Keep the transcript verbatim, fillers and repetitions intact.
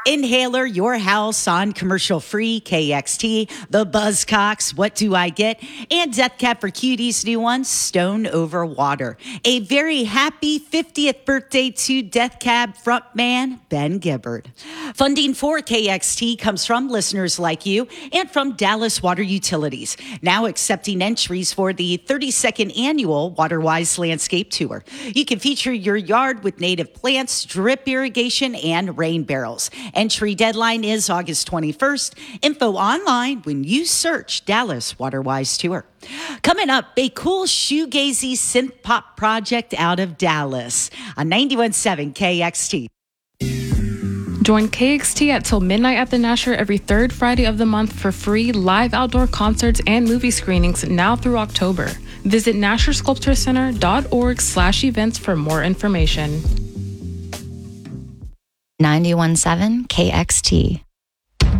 Inhaler, Your House on Commercial Free, K X T, The Buzzcocks, What Do I Get, and Death Cab for Cutie's new one, Stone Over Water. A very happy fiftieth birthday to Death Cab frontman Ben Gibbard. Funding for K X T comes from listeners like you and from Dallas Water Utilities, now accepting entries for the thirty-second annual WaterWise Landscape Tour. You can feature your yard with native plants, drip irrigation, and rain barrels. Entry deadline is August twenty-first. Info online when you search Dallas WaterWise Tour. Coming up, a cool shoegazy synth pop project out of Dallas on ninety-one point seven K X T. Join K X T at till midnight at the Nasher every third Friday of the month for free live outdoor concerts and movie screenings now through October. Visit nasher sculpture center dot org slash events for more information. ninety-one point seven K X T.